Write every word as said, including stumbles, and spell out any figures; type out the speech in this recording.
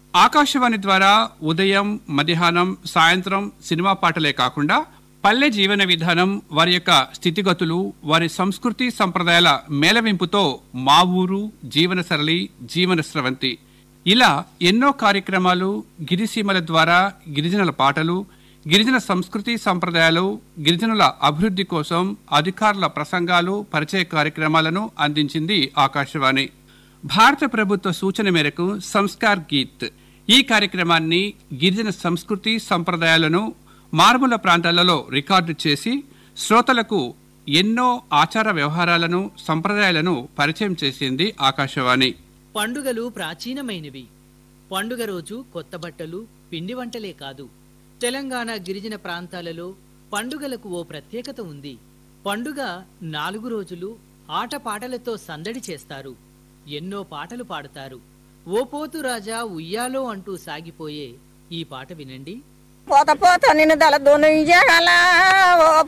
ఆకాశవాణి ద్వారా ఉదయం, మధ్యాహ్నం, సాయంత్రం సినిమా పాటలే కాకుండా పల్లె జీవన విధానం, వారి యొక్క స్థితిగతులు, వారి సంస్కృతి సంప్రదాయాల మేళవింపుతో మా ఊరు, జీవన సరళి, జీవన స్రవంతి ఇలా ఎన్నో కార్యక్రమాలు, గిరిసీమల ద్వారా గిరిజనుల పాటలు, గిరిజన సంస్కృతి సంప్రదాయాలు, గిరిజనుల అభివృద్ధి కోసం అధికారుల ప్రసంగాలు, పరిచయ కార్యక్రమాలను అందించింది ఆకాశవాణి. భారత ప్రభుత్వ సూచన మేరకు సంస్కార్ గీత్ ఈ కార్యక్రమాన్ని గిరిజన సంస్కృతి సంప్రదాయాలను మారుమూల ప్రాంతాలలో రికార్డు చేసి శ్రోతలకు ఎన్నో ఆచార వ్యవహారాలను, సంప్రదాయాలను పరిచయం చేసింది ఆకాశవాణి. పండుగలు ప్రాచీనమైనవి. పండుగ రోజు కొత్త బట్టలు, పిండి వంటలే కాదు, తెలంగాణ గిరిజన ప్రాంతాలలో పండుగలకు ఓ ప్రత్యేకత ఉంది. పండుగ నాలుగు రోజులు ఆటపాటలతో సందడి చేస్తారు. ఎన్నో పాటలు పాడతారు. ఓ పోతు రాజా ఉయ్యాలో అంటూ సాగిపోయే ఈ పాట వినండి. పోత పోత నిన్ను దళ దునియాల ఓ